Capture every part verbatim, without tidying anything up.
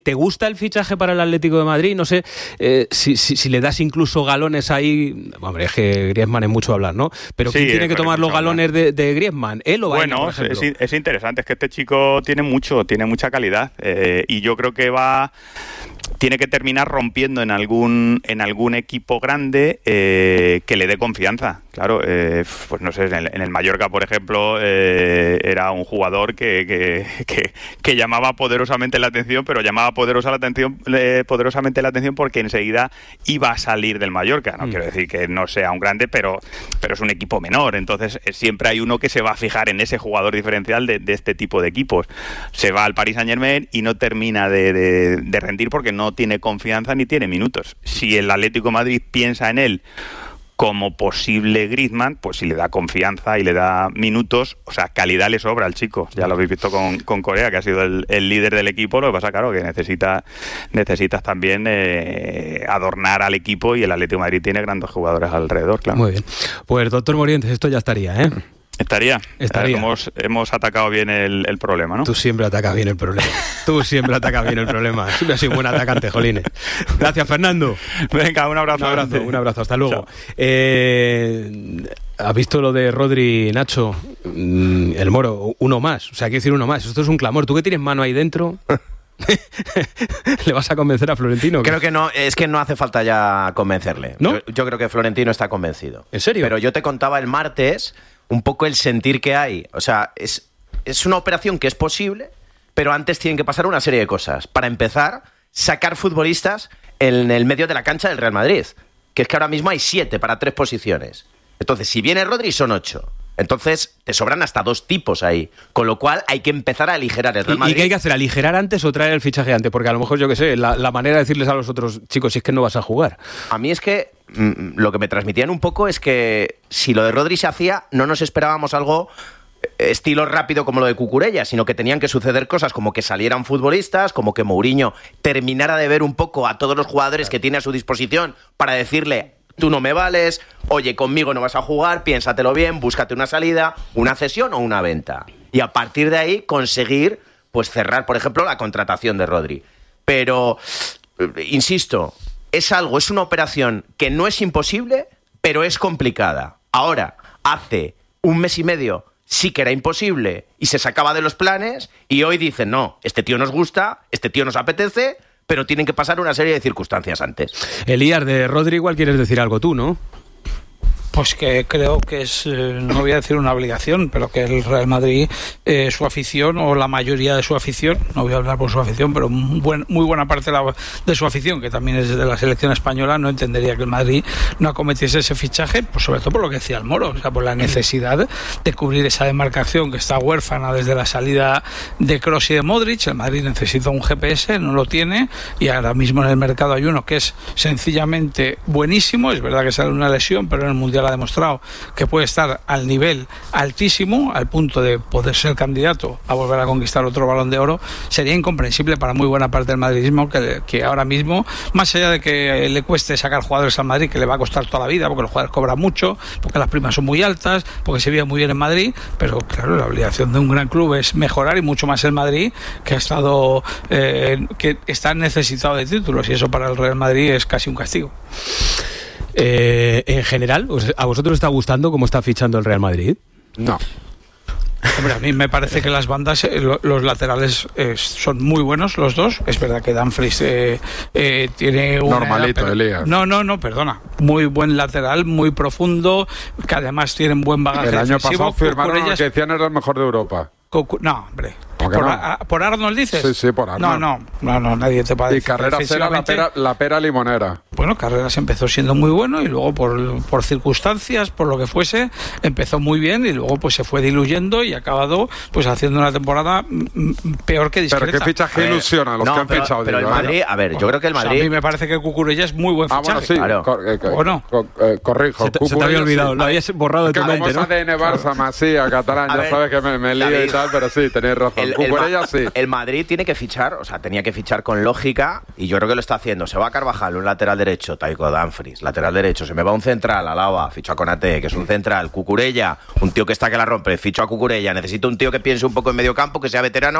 ¿Te gusta el fichaje para el Atlético de Madrid? No sé eh, si, si, si le das incluso galones ahí. Hombre, es que Griezmann es mucho hablar, ¿no? Pero sí, ¿quién tiene que tomar los galones de, de Griezmann? ¿Él o Baena, Bueno, por es, es interesante. Es que este chico tiene mucho, tiene mucha calidad. Eh, y yo creo que va... tiene que terminar rompiendo en algún en algún equipo grande eh, que le dé confianza. Claro, eh, pues no sé, en el, en el Mallorca, por ejemplo, eh, era un jugador que, que, que, que llamaba poderosamente la atención, pero llamaba poderosa la atención, eh, poderosamente la atención porque enseguida iba a salir del Mallorca. No mm. quiero decir que no sea un grande, pero, pero es un equipo menor. Entonces, eh, siempre hay uno que se va a fijar en ese jugador diferencial de, de este tipo de equipos. Se va al Paris Saint-Germain y no termina de, de, de rendir porque no tiene confianza ni tiene minutos. Si el Atlético de Madrid piensa en él como posible Griezmann, pues si le da confianza y le da minutos, o sea, calidad le sobra al chico. Ya lo habéis visto con, con Corea, que ha sido el, el líder del equipo. Lo que pasa, claro, que necesita, necesitas también eh, adornar al equipo, y el Atlético de Madrid tiene grandes jugadores alrededor, claro. Muy bien. Pues, doctor Morientes, esto ya estaría, ¿eh? Estaría. Estaría. Eh, hemos, hemos atacado bien el, el problema, ¿no? Tú siempre atacas bien el problema. Tú siempre atacas bien el problema. Siempre has sido un buen atacante, jolines. Gracias, Fernando. Venga, un abrazo. Un abrazo, un abrazo. Hasta luego. Eh, ¿Has visto lo de Rodri, Nacho? El Moro, uno más. O sea, quiero decir uno más. Esto es un clamor. ¿Tú que tienes mano ahí dentro? ¿Le vas a convencer a Florentino? Creo que no, es que no hace falta ya convencerle. ¿No? Yo, yo creo que Florentino está convencido. ¿En serio? Pero yo te contaba el martes un poco el sentir que hay. O sea, es, es una operación que es posible, pero antes tienen que pasar una serie de cosas. Para empezar, sacar futbolistas en el medio de la cancha del Real Madrid. Que es que ahora mismo hay siete para tres posiciones. Entonces, si viene Rodri, son ocho. Entonces, te sobran hasta dos tipos ahí. Con lo cual, hay que empezar a aligerar el Real Madrid. ¿Y qué hay que hacer? ¿Aligerar antes o traer el fichaje antes? Porque a lo mejor, yo qué sé, la, la manera de decirles a los otros chicos, si es que no vas a jugar. A mí es que mm, lo que me transmitían un poco es que si lo de Rodri se hacía, no nos esperábamos algo estilo rápido como lo de Cucurella, sino que tenían que suceder cosas como que salieran futbolistas, como que Mourinho terminara de ver un poco a todos los jugadores que tiene a su disposición para decirle: tú no me vales, oye, conmigo no vas a jugar, piénsatelo bien, búscate una salida, una cesión o una venta. Y a partir de ahí conseguir, pues, cerrar, por ejemplo, la contratación de Rodri. Pero, insisto, es algo, es una operación que no es imposible, pero es complicada. Ahora, hace un mes y medio sí que era imposible y se sacaba de los planes, y hoy dicen: no, este tío nos gusta, este tío nos apetece, pero tienen que pasar una serie de circunstancias antes. Elías, de Rodri igual quieres decir algo tú, ¿no? Pues que creo que es, eh, no voy a decir una obligación, pero que el Real Madrid, eh, su afición, o la mayoría de su afición, no voy a hablar por su afición, pero muy, buen, muy buena parte de, la, de su afición, que también es de la selección española, no entendería que el Madrid no acometiese ese fichaje, pues sobre todo por lo que decía el Moro, o sea, por la necesidad de cubrir esa demarcación que está huérfana desde la salida de Kroos y de Modric. El Madrid necesita un G P S, no lo tiene, y ahora mismo en el mercado hay uno que es sencillamente buenísimo. Es verdad que sale una lesión, pero en el Mundial ha demostrado que puede estar al nivel altísimo, al punto de poder ser candidato a volver a conquistar otro Balón de Oro. Sería incomprensible para muy buena parte del madridismo que, que ahora mismo, más allá de que le cueste sacar jugadores al Madrid, que le va a costar toda la vida, porque los jugadores cobran mucho, porque las primas son muy altas, porque se vive muy bien en Madrid, pero claro, la obligación de un gran club es mejorar, y mucho más el Madrid, que ha estado eh, que está necesitado de títulos, y eso para el Real Madrid es casi un castigo. Eh, en general, ¿a vosotros os está gustando cómo está fichando el Real Madrid? No. Hombre, a mí me parece que las bandas, eh, lo, los laterales eh, son muy buenos los dos. Es verdad que Dumfries eh, eh, tiene un normalito, Elías. No, no, no, perdona. Muy buen lateral, muy profundo, que además tienen buen bagaje. El año defensivo. pasado firmaron Cucurella, que decían era el mejor de Europa. Cucu, no, hombre. ¿Por, ¿Por, no? a, ¿Por Arnold dices? Sí, sí, por Arnold. No, no, no, no, nadie te puede Y decir. Carreras era la pera, la pera limonera. Bueno, Carreras empezó siendo muy bueno, y luego por, por circunstancias, por lo que fuese, empezó muy bien, y luego pues se fue diluyendo y ha acabado pues haciendo una temporada peor que discreta. Pero qué fichaje ilusiona a los no, que han pero, fichado. Pero digo, el Madrid, a ver, yo creo que el Madrid... O sea, a mí me parece que Cucurella es muy buen fichaje. Ah, bueno, sí, claro. cor, eh, ¿O no? cor, eh, corrijo. Se te, se te había olvidado, sí. Lo habías borrado de tu mente, ¿no? Como esa de Barça, Masía, catalán, ya ver, sabes que me, me lío David, y tal, pero sí, tenéis razón. El, Cucurella el, sí. El Madrid tiene que fichar, o sea, tenía que fichar con lógica, y yo creo que lo está haciendo. Se va a Carvajal, un lateral derecho, Taiko Dumfries, lateral derecho. Se me va un central, Alaba, ficho a Konaté, que es un central. Cucurella, un tío que está que la rompe, ficho a Cucurella. Necesito un tío que piense un poco en medio campo, que sea veterano.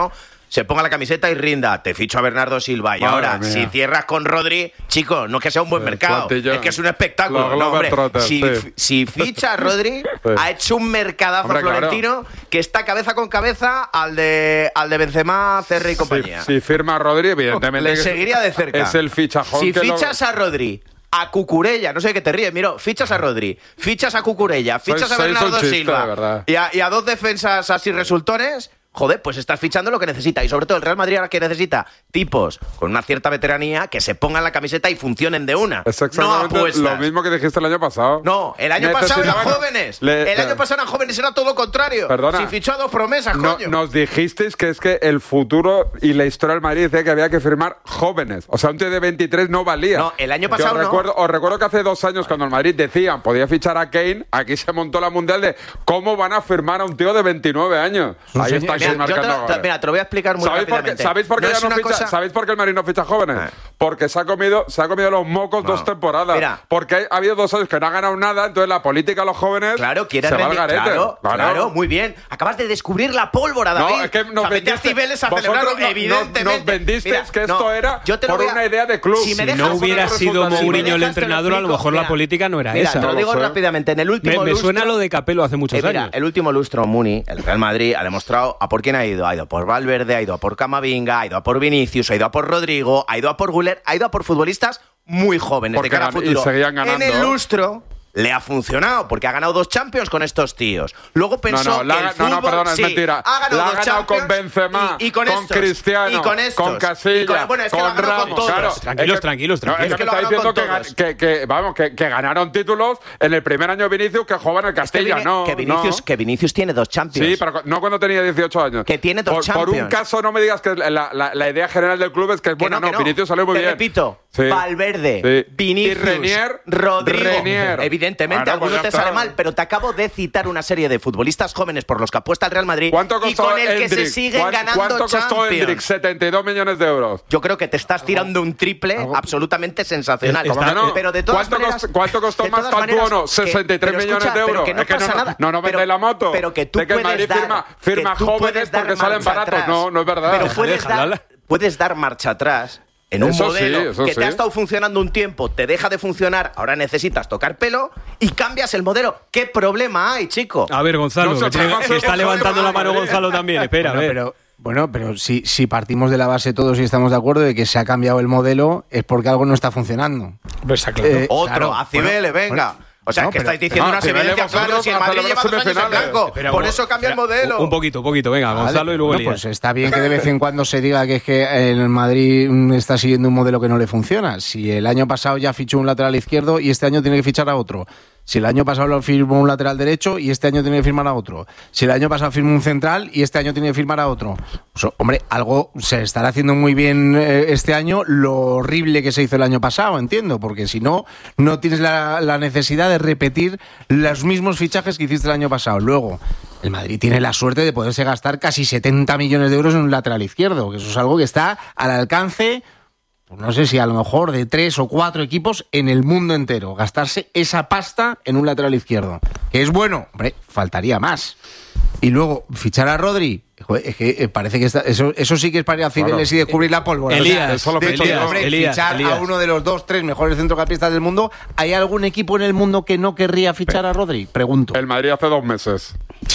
se ponga la camiseta y rinda. Te ficho a Bernardo Silva. Y Madre ahora, mía. si cierras con Rodri, chico, no es que sea un buen El mercado, plantillón. es que es un espectáculo. Los No, hombre, Globetrotters, si, sí. si ficha a Rodri, Sí. ha hecho un mercadazo Hombre, claro. florentino que está cabeza con cabeza al de, al de Benzema, Cerri y Si, compañía. si firma a Rodri, evidentemente. Le que seguiría de cerca. Es el fichajón. Si que lo- fichas a Rodri, a Cucurella, no sé qué te ríes, miro, fichas a Rodri, fichas a Cucurella, fichas Sois- a sois Bernardo un chiste, Silva de verdad. y a, y a dos defensas así resultones, joder, pues estás fichando lo que necesita. Y sobre todo el Real Madrid ahora que necesita tipos con una cierta veteranía que se pongan la camiseta y funcionen de una. Es No exactamente apuestas. lo mismo que dijiste el año pasado. No, el año pasado eran Necesitaban- jóvenes. Le- el año pasado eran jóvenes, era todo lo contrario. Perdona. Si fichó a dos promesas, No- coño. nos dijisteis que es que el futuro y la historia del Madrid decía que había que firmar jóvenes. O sea, un tío de veintitrés no valía. No, el año Que pasado os no. recuerdo, os recuerdo que hace dos años cuando el Madrid decían podía fichar a Kane, aquí se montó la mundial de cómo van a firmar a un tío de veintinueve años. Ahí señor. estáis Mira, yo te, marcando lo- te- goles. mira, te lo voy a explicar muy ¿Sabéis por, qué, rápidamente. ¿Sabéis por qué No ya es no una ficha? cosa- ¿Sabéis por qué el Madrid no ficha jóvenes? Ah. Porque se ha comido, se ha comido los mocos dos temporadas. Mira. Porque ha habido dos años que no ha ganado nada, entonces la política de los jóvenes Claro, quieres se va al rendir. garete. Claro, claro, muy bien. Acabas de descubrir la pólvora, David. No, es que nos O sea, vete a vendiste- Cibeles a vosotros celebrarlo, no- no- evidentemente. nos vendisteis Mira, que esto no, era yo te lo por voy a- una idea de club. Si me Si dejas, no hubiera resulta- sido si me Mourinho el dejas, te lo entrenador, a lo explico. mejor la Mira, política no era mira, esa. te lo No digo lo sé. rápidamente. En el último Me, me lustro- suena lo de Capello hace muchos Eh, mira, años. el último lustro, Muni, el Real Madrid, ha demostrado a por quién ha ido. Ha ido a por Valverde, ha ido a por Camavinga, ha ido a por Vinicius, ha ido a por Rodrigo, ha ido a por Güler, ha ido a por futbolistas muy jóvenes Porque de cara a gan- y futuro. seguían ganando. En el lustro le ha funcionado porque ha ganado dos Champions con estos tíos. Luego pensó No, no, la que el ha- no, no, fútbol, perdona, es sí, mentira. ha ganado La ha dos ganado con Champions Benzema, y, y con, con estos, Cristiano, y con estos, con Casillas, y con- bueno, es que lo ha con ganado Ramos. con todos. Claro, Tranquilos, es que- tranquilos, no, es tranquilos. que Es que lo me ha está ganado diciendo con que, todos. gan- que, que, vamos, que, que ganaron títulos en el primer año de Vinicius que jugaban en el Es que, Castilla. Vini- no, que Vinicius, no. que Vinicius tiene dos Champions. Sí, pero no cuando tenía dieciocho años. Que tiene dos por, por un Champions. caso no me digas que la, la- la idea general del club es que es Que buena. No, que Vinicius salió muy Te bien. repito, Sí. Valverde, Sí. Vinicius, Y Renier, Rodrigo. Renier. Evidentemente, Bueno, pues alguno ya te está. sale mal, pero te acabo de citar una serie de futbolistas jóvenes por los que apuesta el Real Madrid ¿Cuánto y costó con el que se Endrick? siguen ¿Cuán- ganando ¿Cuánto costó Champions. Endrick? setenta y dos millones de euros. Yo creo que te estás tirando un triple absolutamente sensacional. ¿Cómo que no? Pero de todas ¿Cuánto maneras, costó- cuánto costó de más todas Tantuono? maneras, que- sesenta y tres pero millones escucha, de pero euros. que no Es que pasa no, nada. no, no Pero- vendéis la moto. Pero que tú de que el puedes Madrid dar, firma, que firma tú jóvenes puedes dar porque salen marcha baratos. atrás. No, no es verdad. Pero Déjala, puedes déjala, dar, habla. puedes dar marcha atrás en un Eso sí, modelo eso que te sí. ha estado funcionando un tiempo, te deja de funcionar, ahora necesitas tocar pelo y cambias el modelo. ¿Qué problema hay, chico? A ver, Gonzalo, No se que, tiene- pasa, que está no se levantando va, la mano Madrid. Gonzalo también. Espera, a Bueno, ver. pero, bueno, pero si, si partimos de la base todos y estamos de acuerdo de que se ha cambiado el modelo, es porque algo no está funcionando. Pues está claro. Eh, Otro, claro, a Cibeles, bueno, venga. bueno, o sea, no, que pero- estáis diciendo no, unas Cibeles evidencias vosotros claras. Si el Madrid hasta lleva las dos años en semifinales. blanco, Espera, por un- eso cambia el espera, modelo. Un poquito, un poquito. Venga, Vale, Gonzalo y luego bueno, Elías. pues está bien que de vez en cuando se diga que es que el Madrid mm, está siguiendo un modelo que no le funciona. Si el año pasado ya fichó un lateral izquierdo y este año tiene que fichar a otro. Si el año pasado lo firmó un lateral derecho y este año tiene que firmar a otro. Si el año pasado firmó un central y este año tiene que firmar a otro. Pues, hombre, algo se estará haciendo muy bien eh, este año, lo horrible que se hizo el año pasado, entiendo, porque si no, no tienes la, la necesidad de repetir los mismos fichajes que hiciste el año pasado. Luego, el Madrid tiene la suerte de poderse gastar casi setenta millones de euros en un lateral izquierdo, que eso es algo que está al alcance, pues no sé si a lo mejor de tres o cuatro equipos en el mundo entero. Gastarse esa pasta en un lateral izquierdo. ¿Que es bueno? Hombre, faltaría más. Y luego, fichar a Rodri. Joder, es que eh, parece que está, eso, eso sí que es para ir a Cibeles Claro. y descubrir la pólvora. Elías, eso lo de- ficho de- yo. hombre, Elías, fichar Elías. a uno de los dos, tres mejores centrocampistas del mundo. ¿Hay algún equipo en el mundo que no querría fichar a Rodri? Pregunto. El Madrid hace dos meses.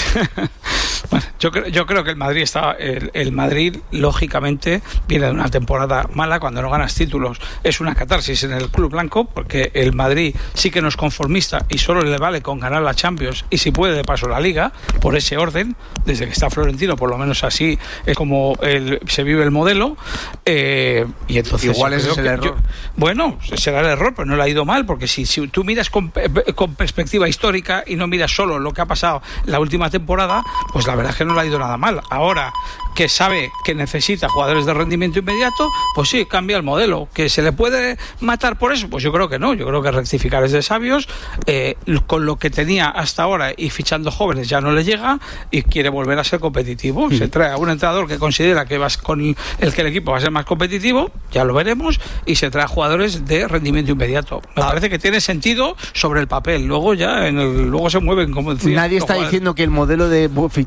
Bueno, yo, creo, yo creo que el Madrid está. El, el Madrid, lógicamente, viene de una temporada mala cuando no ganas títulos. Es una catarsis en el club blanco, porque el Madrid sí que no es conformista y solo le vale con ganar la Champions y si puede de paso la Liga, por ese orden, desde que está Florentino, por lo menos así es como el, se vive el modelo. Eh, y entonces Igual yo ese creo es el que- error. yo- bueno, será el error, pero no le ha ido mal, porque si, si tú miras con, pe- con perspectiva histórica y no miras solo lo que ha pasado la última temporada, pues la verdad es que no le ha ido nada mal. Ahora que sabe que necesita jugadores de rendimiento inmediato, pues sí, cambia el modelo. ¿Que se le puede matar por eso? Pues yo creo que no. Yo creo que rectificar es de sabios. Eh, con lo que tenía hasta ahora y fichando jóvenes ya no le llega y quiere volver a ser competitivo. Se trae a un entrenador que considera que vas con el que el equipo va a ser más competitivo, ya lo veremos, y se trae a jugadores de rendimiento inmediato. Me parece que tiene sentido sobre el papel. Luego ya en el, luego se mueven, como decía. Nadie los está jugadores. diciendo que el modelo de bu- fichar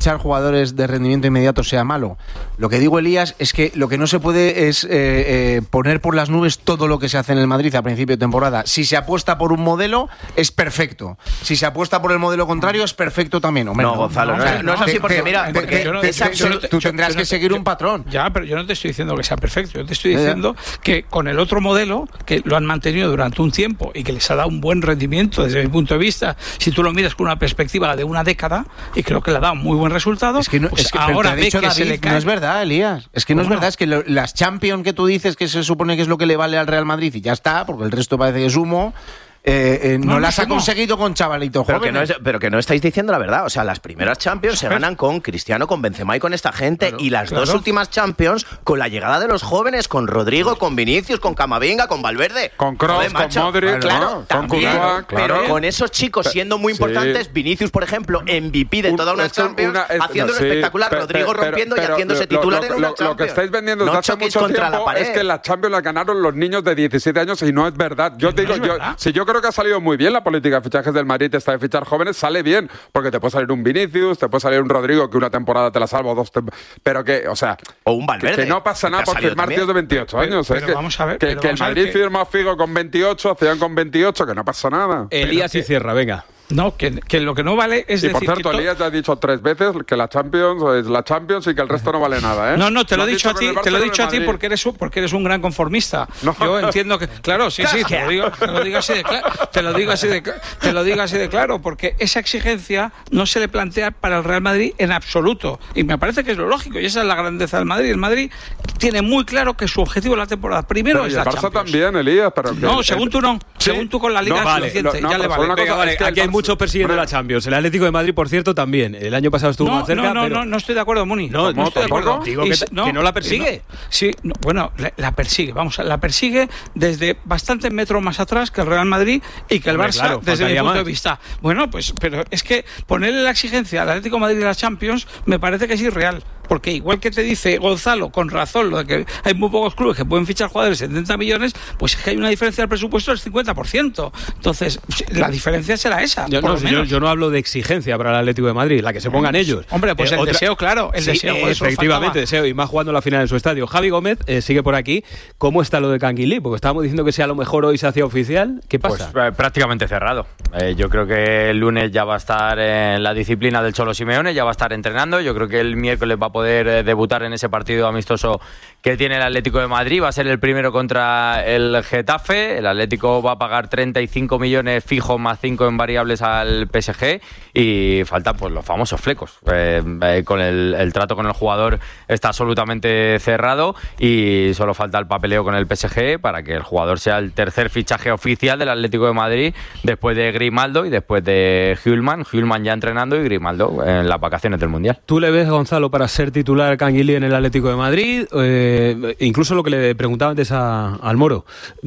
fichar jugadores de rendimiento inmediato sea malo. Lo que digo, Elías, es que lo que no se puede es eh, eh, poner por las nubes todo lo que se hace en el Madrid a principio de temporada. Si se apuesta por un modelo, es perfecto. Si se apuesta por el modelo contrario, es perfecto también. Hombre, no, no, Gonzalo, no, no, no es así porque, te, mira, porque te, te, te, te, te, tú tendrás que seguir un patrón. Ya, pero yo no te estoy diciendo que sea perfecto. Yo te estoy diciendo ya, ya. que con el otro modelo, que lo han mantenido durante un tiempo y que les ha dado un buen rendimiento desde mi punto de vista, si tú lo miras con una perspectiva de una década, y creo que le ha dado muy buen resultado, es que no, pues es que, ahora ve que David, se le cae. No es verdad, Elías. Es que no bueno. es verdad, es que lo, las Champions que tú dices que se supone que es lo que le vale al Real Madrid y ya está, porque el resto parece que es humo. Eh, eh, no, no las ha conseguido con chavalitos pero jóvenes. Que no es, pero que no estáis diciendo la verdad. O sea, las primeras Champions se ganan con Cristiano, con Benzema y con esta gente. Claro, y las claro. dos últimas Champions con la llegada de los jóvenes, con Rodrigo, con Vinicius, con Camavinga, con Valverde. Con Kroos, con Modric, claro, ¿no? también, con Courtois, pero claro. con esos chicos siendo muy importantes, sí. Vinicius, por ejemplo, M V P de toda una Champions, una, es, haciendo no, sí, espectacular, pero, Rodrigo pero, rompiendo pero, y haciéndose pero, titular lo, en una lo, Champions. Lo que estáis vendiendo desde no hace mucho tiempo es que las Champions las ganaron los niños de diecisiete años y no es verdad. Yo te digo, yo, si yo creo que ha salido muy bien la política de fichajes del Madrid, esta de fichar jóvenes, sale bien, porque te puede salir un Vinicius, te puede salir un Rodrigo que una temporada te la salva, dos tem- pero que, o sea, o un Valverde, que, que no pasa nada por firmar tíos de veintiocho años. Pero, pero que, vamos a ver, que, pero que vamos el Madrid que... firma a Figo con veintiocho, hacían con veintiocho, que no pasa nada. Elías y cierra, venga. No, que, que lo que no vale es y decir... por cierto, que Elías te ha dicho tres veces que la Champions es la Champions y que el resto no vale nada, ¿eh? No, no, te lo he dicho a ti, te lo he dicho a ti porque eres un, porque eres un gran conformista. No. Yo entiendo que... Claro, sí, sí, te lo digo, te lo digo así de claro, te lo digo así de te lo digo así de claro, porque esa exigencia no se le plantea para el Real Madrid en absoluto. Y me parece que es lo lógico, y esa es la grandeza del Madrid. El Madrid tiene muy claro que su objetivo en la temporada primero pero es y la el Barça Champions. también, Elías, pero... No, que, según el, tú no. ¿sí? Según tú con la Liga no, es vale, suficiente, no, no, ya le vale. Venga, cosa, vale. es que Aquí hay Barça... muchos persiguiendo la Champions. El Atlético de Madrid, por cierto, también. El año pasado estuvo no, más cerca, no, no, pero... no, no estoy de acuerdo, Muni. No, no estoy de acuerdo. Digo que, no, que no la persigue. No, sí, no, bueno, la, la persigue, vamos, la persigue desde bastantes metros más atrás que el Real Madrid y que el Barça, claro, desde mi punto más. de vista. Bueno, pues, pero es que ponerle la exigencia al Atlético de Madrid de la Champions me parece que es irreal. Porque igual que te dice Gonzalo, con razón, lo de que hay muy pocos clubes que pueden fichar jugadores de setenta millones, pues es que hay una diferencia del presupuesto del cincuenta por ciento. Entonces, la diferencia será esa. Yo, por no, lo menos. Yo, yo no hablo de exigencia para el Atlético de Madrid, la que se pongan ellos. Hombre, pues eh, el otra... deseo, claro, el sí, deseo. Eh, efectivamente, deseo, y más jugando la final en su estadio. Javi Gómez eh, sigue por aquí. ¿Cómo está lo de Canguilí? Porque estábamos diciendo que si a lo mejor hoy se hacía oficial. ¿Qué pasa? Pues eh, prácticamente cerrado. Eh, yo creo que el lunes ya va a estar en la disciplina del Cholo Simeone, ya va a estar entrenando. Yo creo que el miércoles va a poder eh, debutar en ese partido amistoso que tiene el Atlético de Madrid. Va a ser el primero contra el Getafe. El Atlético va a pagar treinta y cinco millones fijos más cinco en variables al P S G y faltan pues los famosos flecos. Eh, eh, con el, el trato con el jugador está absolutamente cerrado y solo falta el papeleo con el P S G para que el jugador sea el tercer fichaje oficial del Atlético de Madrid después de Grimaldo y después de Hjulman. Hjulman ya entrenando y Grimaldo en las vacaciones del Mundial. ¿Tú le ves, Gonzalo, para ser titular Canguilí en el Atlético de Madrid? Eh, incluso lo que le preguntaba antes a, al Moro,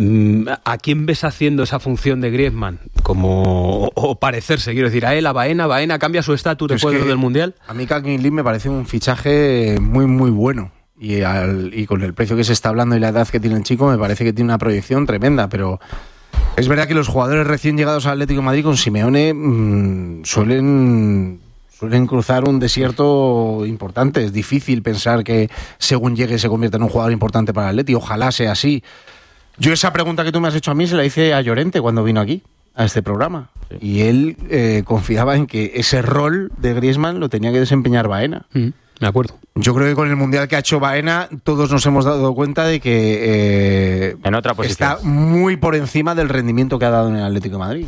¿a quién ves haciendo esa función de Griezmann? Como, o, o parecerse, quiero decir, a él, a Baena, Baena cambia su estatus después del Mundial. A mí Canguilí me parece un fichaje muy, muy bueno. Y, al, y con el precio que se está hablando y la edad que tiene el chico, me parece que tiene una proyección tremenda, pero... Es verdad que los jugadores recién llegados al Atlético de Madrid con Simeone mmm, suelen... suelen cruzar un desierto importante. Es difícil pensar que según llegue se convierta en un jugador importante para el Atleti. Ojalá sea así. Yo esa pregunta que tú me has hecho a mí se la hice a Llorente cuando vino aquí, a este programa. Sí. Y él eh, confiaba en que ese rol de Griezmann lo tenía que desempeñar Baena. Mm, de acuerdo. Yo creo que con el Mundial que ha hecho Baena todos nos hemos dado cuenta de que eh, en otra posición está muy por encima del rendimiento que ha dado en el Atlético de Madrid.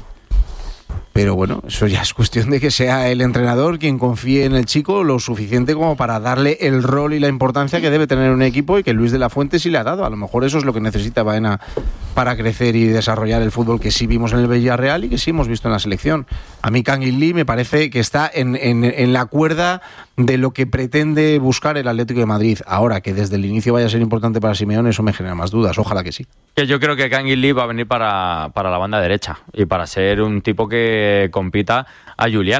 Pero bueno, eso ya es cuestión de que sea el entrenador quien confíe en el chico lo suficiente como para darle el rol y la importancia que debe tener un equipo y que Luis de la Fuente sí le ha dado. A lo mejor eso es lo que necesita Baena para crecer y desarrollar el fútbol que sí vimos en el Villarreal y que sí hemos visto en la selección. A mí Canguilí me parece que está en, en, en la cuerda de lo que pretende buscar el Atlético de Madrid. Ahora, que desde el inicio vaya a ser importante para Simeone, eso me genera más dudas. Ojalá que sí. Yo creo que Canguilí va a venir para, para la banda derecha y para ser un tipo que compita a Juliano.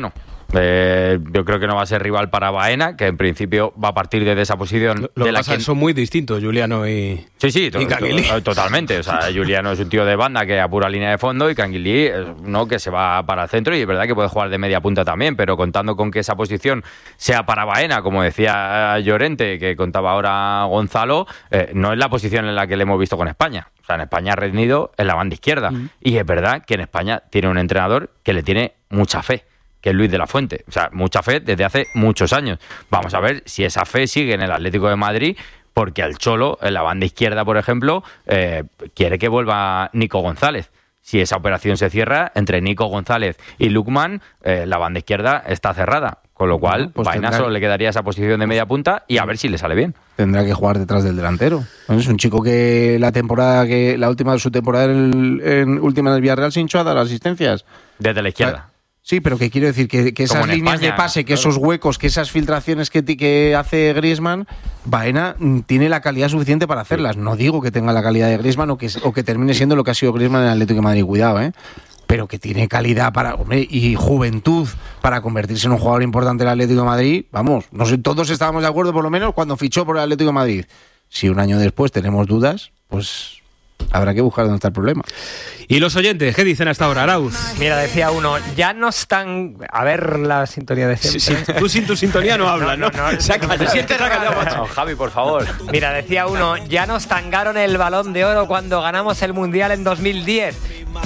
Eh, yo creo que no va a ser rival para Baena, que en principio va a partir desde esa posición. Lo, lo de la que pasa, que son muy distintos, Juliano y Sí, sí, to- y Canguilí. to- totalmente. O sea, Juliano es un tío de banda que apura línea de fondo y Canguilí es uno que se va para el centro y es verdad que puede jugar de media punta también, pero contando con que esa posición sea para Baena, como decía Llorente, que contaba ahora Gonzalo, eh, no es la posición en la que le hemos visto con España. O sea, en España ha rendido en la banda izquierda. Mm. Y es verdad que en España tiene un entrenador que le tiene mucha fe, que es Luis de la Fuente. O sea, mucha fe desde hace muchos años. Vamos a ver si esa fe sigue en el Atlético de Madrid, porque al Cholo, en la banda izquierda, por ejemplo, eh, quiere que vuelva Nico González. Si esa operación se cierra, entre Nico González y Lukman, eh, la banda izquierda está cerrada. Con lo cual, pues Baena solo le quedaría esa posición de media punta y a ver si le sale bien. Tendrá que jugar detrás del delantero. Es un chico que la temporada que la última de su temporada en, en última del Villarreal se hinchó a dar asistencias. Desde la izquierda. Sí, pero que quiero decir que, que esas líneas España, de pase, que claro. esos huecos, que esas filtraciones que, que hace Griezmann, Baena tiene la calidad suficiente para hacerlas. No digo que tenga la calidad de Griezmann o que, o que termine siendo lo que ha sido Griezmann en el Atlético de Madrid, cuidado, ¿eh? Pero que tiene calidad para, hombre, y juventud para convertirse en un jugador importante del Atlético de Madrid. Vamos, no sé, todos estábamos de acuerdo por lo menos cuando fichó por el Atlético de Madrid. Si un año después tenemos dudas, pues habrá que buscar dónde está el problema. ¿Y los oyentes qué dicen hasta ahora, Arauz? Mira, decía uno, ya no están... A ver la sintonía de siempre. Sí, sí, tú sin tu sintonía no hablas, ¿no? no, no, no Sácate, no, siente, sácate, no, no, Javi, por favor. Mira, decía uno, ya nos tangaron el Balón de Oro cuando ganamos el Mundial en dos mil diez.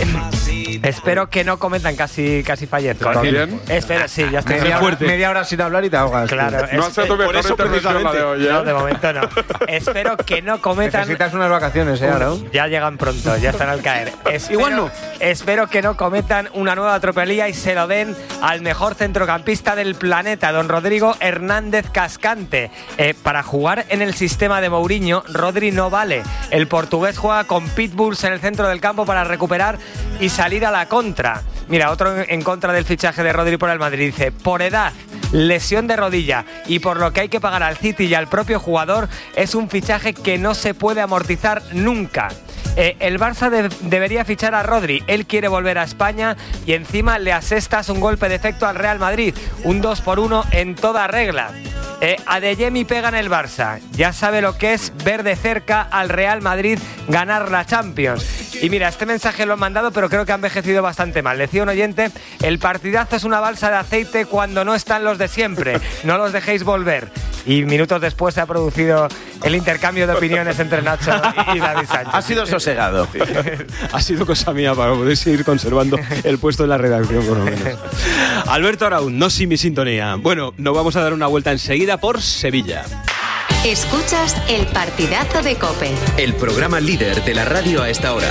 Espero que no cometan, casi casi fallé. ¿También? Espera, sí, ya estoy media hora, media hora sin hablar y te ahogas. Claro, no has hecho tu mejor intervención la de hoy, ¿eh? No, de momento no. Espero que no cometan... Necesitas unas vacaciones, ¿eh, Aaron? Ya llegan pronto, ya están al caer. Espero, Igual no. Espero que no cometan una nueva tropelía y se lo den al mejor centrocampista del planeta, don Rodrigo Hernández Cascante. Eh, para jugar en el sistema de Mourinho, Rodri no vale. El portugués juega con pitbulls en el centro del campo para recuperar y salir a la contra. Mira, otro en contra del fichaje de Rodri por el Madrid. Dice, por edad, lesión de rodilla y por lo que hay que pagar al City y al propio jugador, es un fichaje que no se puede amortizar nunca. Eh, el Barça de- debería fichar a Rodri. Él quiere volver a España y encima le asestas un golpe de efecto al Real Madrid. Un dos por uno en toda regla. Eh, Adeyemi pega en el Barça. Ya sabe lo que es ver de cerca al Real Madrid ganar la Champions. Y mira, este mensaje lo han mandado, pero creo que ha envejecido bastante mal. Decía un oyente, el partidazo es una balsa de aceite cuando no están los de siempre. No los dejéis volver. Y minutos después se ha producido el intercambio de opiniones entre Nacho y, y David Sánchez. Ha sido sosegado. Ha sido cosa mía para poder seguir conservando el puesto en la redacción, por lo menos. Alberto Arauz, no sin mi sintonía. Bueno, nos vamos a dar una vuelta enseguida por Sevilla. Escuchas el partidazo de COPE. El programa líder de la radio a esta hora.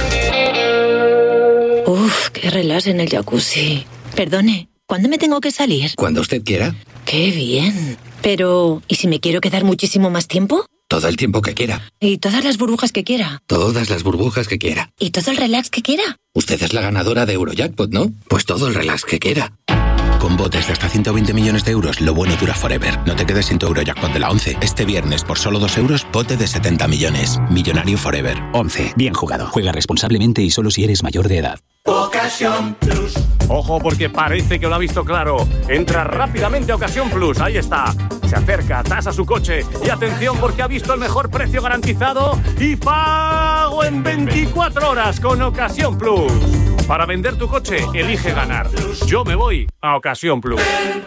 Uf, qué relax en el jacuzzi. Perdone, ¿cuándo me tengo que salir? Cuando usted quiera. Qué bien. Pero, ¿y si me quiero quedar muchísimo más tiempo? Todo el tiempo que quiera. ¿Y todas las burbujas que quiera? Todas las burbujas que quiera. ¿Y todo el relax que quiera? Usted es la ganadora de Eurojackpot, ¿no? Pues todo el relax que quiera. Con botes de hasta ciento veinte millones de euros, lo bueno dura forever. No te quedes sin tu Eurojackpot de la once. Este viernes, por solo dos euros, bote de setenta millones. Millonario forever. once. Bien jugado. Juega responsablemente y solo si eres mayor de edad. Ocasión Plus. Ojo, porque parece que lo ha visto claro. Entra rápidamente a Ocasión Plus. Ahí está. Se acerca, tasa su coche. Y atención, porque ha visto el mejor precio garantizado y pago en veinticuatro horas con Ocasión Plus. Para vender tu coche, elige ganar. Yo me voy a Ocasión Plus.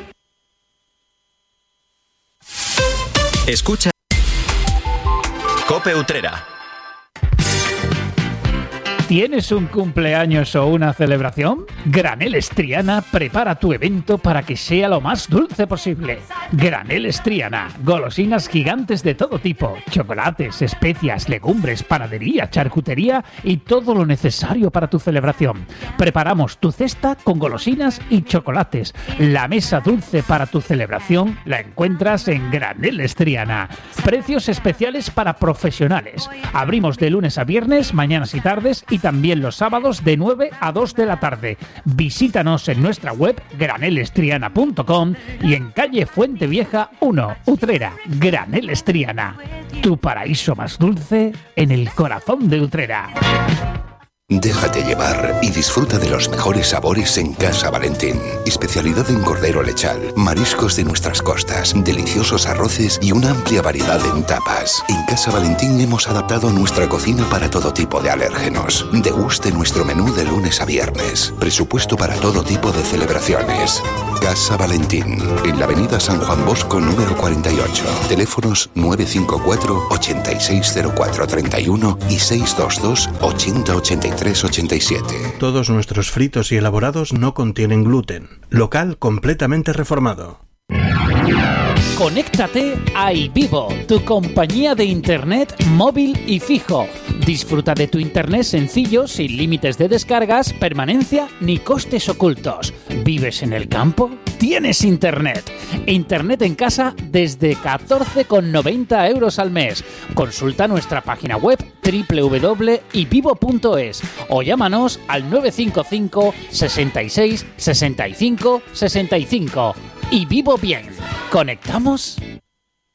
Escucha COPE Utrera. ¿Tienes un cumpleaños o una celebración? Granel Triana prepara tu evento para que sea lo más dulce posible. Granel Triana, golosinas gigantes de todo tipo, chocolates, especias, legumbres, panadería, charcutería y todo lo necesario para tu celebración. Preparamos tu cesta con golosinas y chocolates. La mesa dulce para tu celebración la encuentras en Granel Triana. Precios especiales para profesionales. Abrimos de lunes a viernes, mañanas y tardes, y también los sábados de nueve a dos de la tarde. Visítanos en nuestra web graneles triana punto com y en calle Fuente Vieja uno, Utrera. Graneles Triana, tu paraíso más dulce en el corazón de Utrera. Déjate llevar y disfruta de los mejores sabores en Casa Valentín. Especialidad en cordero lechal, mariscos de nuestras costas, deliciosos arroces y una amplia variedad en tapas. En Casa Valentín hemos adaptado nuestra cocina para todo tipo de alérgenos. Deguste nuestro menú de lunes a viernes. Presupuesto para todo tipo de celebraciones. Casa Valentín, en la avenida San Juan Bosco número cuarenta y ocho. Teléfonos nueve cinco cuatro, ochenta y seis cero cuatro treinta y uno y seis dos dos, ochenta ochenta y tres ochenta y siete. Todos nuestros fritos y elaborados no contienen gluten. Local completamente reformado. Conéctate a iVivo, tu compañía de internet móvil y fijo. Disfruta de tu internet sencillo, sin límites de descargas, permanencia ni costes ocultos. ¿Vives en el campo? Tienes internet. Internet en casa desde catorce con noventa euros al mes. Consulta nuestra página web doble u doble u doble u punto ivivo punto es o llámanos al nueve cinco cinco, sesenta y seis, sesenta y cinco, sesenta y cinco. Y vivo bien. ¿Conectamos?